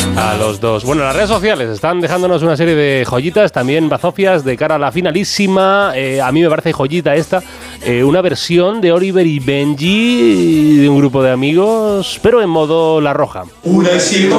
A los dos. Bueno, las redes sociales están dejándonos una serie de joyitas, también bazofias de cara a la finalísima. A mí me parece joyita esta. Una versión de Oliver y Benji de un grupo de amigos, pero en modo La Roja. Una y sigo